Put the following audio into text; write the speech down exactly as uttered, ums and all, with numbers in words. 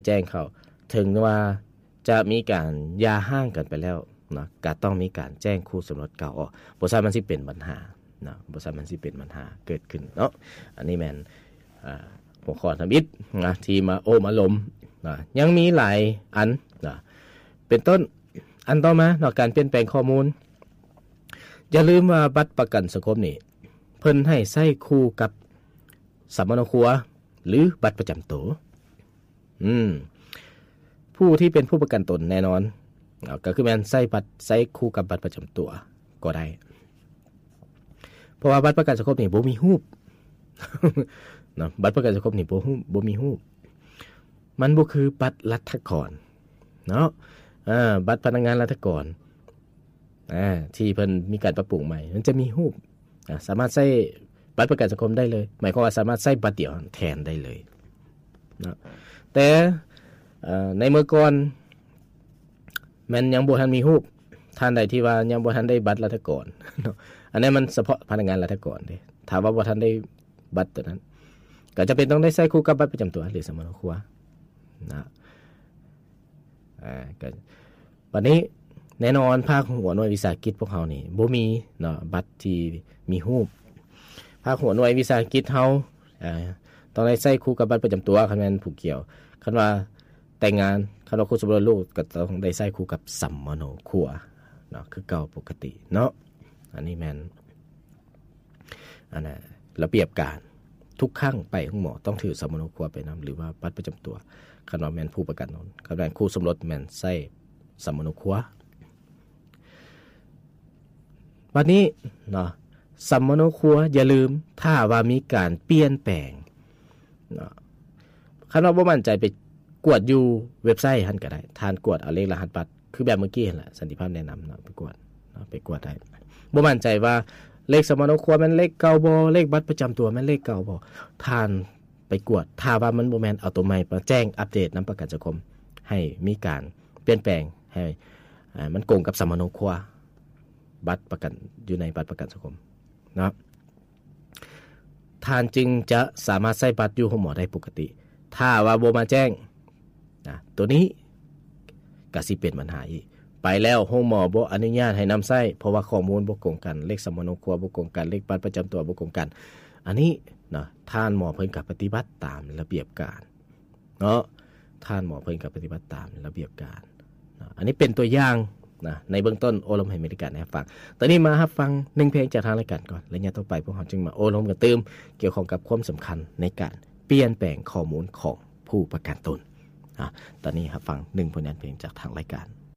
แจ้งเขาถึงว่าจะมีการหย่าร้างกันไปแล้วนะก็ต้องมีการแจ้งคู่สมรสเก่าออกบ่ซั่นมันสิเป็นปัญหานะบ่ซั่นมันสิเป็นปัญหาเกิดขึ้นเนาะอันนี้แม่นอ่าหัวข้อทำอิฐนะที่มาโอมาลมนะยังมีหลายอันนะเป็นต้นอันต่อมาเนาะการเปลี่ยนแปลงข้อมูลอย่าลืมว่าบัตรประกันสังคมนี่เพิ่นให้ใช้คู่กับสมรครัวหรือบัตรประจำตัวอืมผู้ที่เป็นผู้ประกันตนแน่นอนก็คือแม่นใช้บัตรใช้คู่กับบัตรประจำตัวก็ได้เพราะว่าบัตรประกันสังคมนี่บ่มีรูป เนาะบัตรประกันสังคมนี่บ่ฮู้บ่มีรูปมันบ่คือบัตรรัฐกรเนาะอ่าบัตรพนักงานรัฐกรอ่าที่เพิ่นมีการปรับปรุงใหม่มันจะมีรูปอ่าสามารถใช้บัตรประกันสังคมได้เลยหมายความว่าสามารถใช้บัตรเดียวแทนได้เลยเนาะแต่อ่าในเมื่อก่อนแม่นยังบ่ทันมีรูปท่านใดที่ว่ายังบ่ทันได้บัตรรัฐกรเนาะอันนั้นมันเฉพาะพนักงานรัฐกรเด้ถ้าว่าบ่ทันได้บัตรตัวนั้นก็จะเป็นต้องได้ใช้คู่กับบัตรประจำตัวหรือสมรครัวนะอ่าก็วันนี้แน่นอนภาคหัวหน่วยวิสาหกิจพวกเฮานี่บ่มีเนาะบัตรที่มีรูปภาคหัวหน่วยวิสาหกิจเฮาอ่าต้องได้ใช้คู่กับบัตรประจำตัวคันแม่นผู้เกี่ยวคันว่าแต่งงานคันว่าคู่สมรสลูกก็ต้องได้ใช้คู่กับสมรครัวเนาะคือเก่าปกติเนาะอันนี้แม่นอันน่ะระเบียบการทุกครั้งไปห้องหมอต้องถือสมรครัวไปนํหรือว่าบัตรประจำตัวคันว่าแม่นผู้ประกันตนคันว่าคู่สมรสแม่นใช้สมรครัวบัดนี้เนาะสมรครัวอย่าลืมถ้าว่ามีการเปลี่ยนแปลงเนาะคันว่าบ่มั่นใจไปกวดอยู่เว็บไซต์หั่นก็ได้ทานกวดเอาเลขรหัสบัตรคือแบบเมื่อกี้นั่นแหละสันติภาพแนะนำเนาะไปกวดเนาะไปกวดได้บ่มั่นใจว่าเลขสมรครัวแม่นเลขเก่าบ่เลขบัตรประจำตัวแม่นเลขเก่าบ่ทานไปกวดถ้าว่ามันบ่แม่นเอาตัวใหม่มาแจ้งอัปเดตนำประกันสังคมให้มีการเปลี่ยนแปลงให้อ่ามันตรงกับสมรครัวบัตรประกันอยู่ในบัตรประกันสังคมเนาะท่านจึงจะสามารถใช้บัตรอยู่ห้องหมอได้ปกติถ้าว่าบ่มาแจ้งนะตัวนี้ก็สิเป็นปัญหาอีกไปแล้วห้องหมอบ่อนุญาตให้นำใช้เพราะว่าข้อมูลบ่ตรงกันเลขสมรครัวบ่ตรงกันเลขบัตรประจำตัวบ่ตรงกันอันนี้เนาะท่านหมอเพิ่นก็ปฏิบัติตามระเบียบการเนาะท่านหมอเพิ่นก็ปฏิบัติตามระเบียบการนะอันนี้เป็นตัวอย่างนะในเบื้องต้นโอลมให้บริการให้ฟังตอนนี้มารับฟังหนึ่งเพลงจากทางรายการก่อนแล้วเนี่ยต่อไปพวกเราจึงมาโอลมกันเติมเกี่ยวข้องกับความสำคัญในการเปลี่ยนแปลงข้อมูลของผู้ประกันตนอ่ะตอนนี้รับฟังหนึ่งผลงานเพลงจากทางรายการ